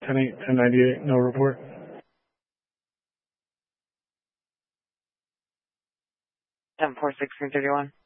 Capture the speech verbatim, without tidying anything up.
ten eight, ten ninety-eight, no report. ten four sixteen thirty-one.